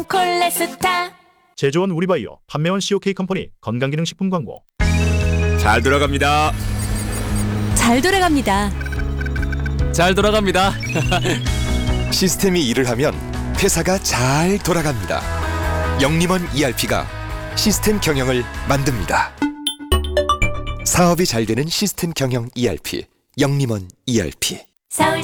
콜레스타. 제조원 우리바이오, 판매원 COK 컴퍼니 건강기능식품 광고. 잘 돌아갑니다. 잘 돌아갑니다. 잘 돌아갑니다. 시스템이 일을 하면 회사가 잘 돌아갑니다. 영림원 ERP가 시스템 경영을 만듭니다. 사업이 잘 되는 시스템 경영 ERP, 영림원 ERP. 서울